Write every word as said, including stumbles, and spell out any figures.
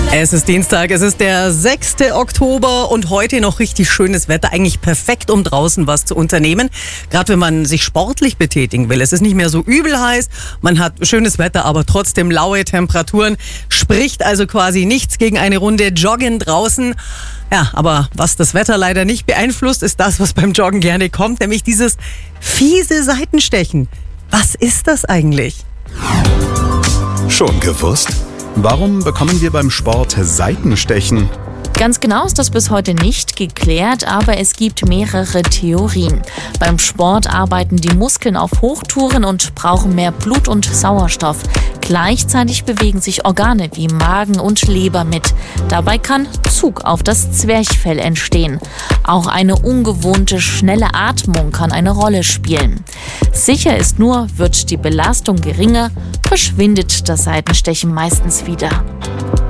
Es ist Dienstag, es ist der sechste Oktober und heute noch richtig schönes Wetter. Eigentlich perfekt, um draußen was zu unternehmen. Gerade wenn man sich sportlich betätigen will. Es ist nicht mehr so übel heiß, man hat schönes Wetter, aber trotzdem laue Temperaturen. Spricht also quasi nichts gegen eine Runde Joggen draußen. Ja, aber was das Wetter leider nicht beeinflusst, ist das, was beim Joggen gerne kommt, nämlich dieses fiese Seitenstechen. Was ist das eigentlich? Schon gewusst? Warum bekommen wir beim Sport Seitenstechen? Ganz genau ist das bis heute nicht geklärt, aber es gibt mehrere Theorien. Beim Sport arbeiten die Muskeln auf Hochtouren und brauchen mehr Blut und Sauerstoff. Gleichzeitig bewegen sich Organe wie Magen und Leber mit. Dabei kann Zug auf das Zwerchfell entstehen. Auch eine ungewohnte, schnelle Atmung kann eine Rolle spielen. Sicher ist nur, wird die Belastung geringer, verschwindet das Seitenstechen meistens wieder.